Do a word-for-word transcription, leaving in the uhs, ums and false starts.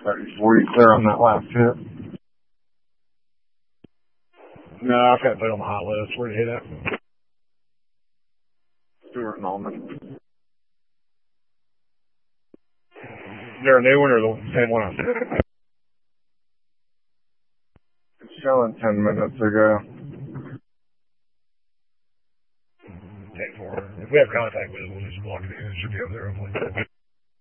thirty-four, you clear on that last hit? No, I've got to put it on the hot list. Where'd you hit at? Stuart Nallman. Is there a new one or the same one? It's showing ten minutes ago. Take four. If we have contact with it, we'll just block it in. It should be up there, hopefully.